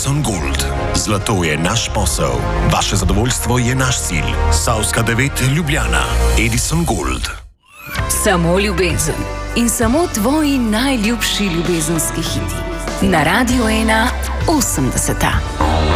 Edison Gold. Zlato je naš posel, vaše zadovoljstvo je naš cilj. Savska 9 Ljubljana. Edison Gold. Samo ljubezen in samo tvoji najljubši ljubezenski hiti. Na Radiu 1 80.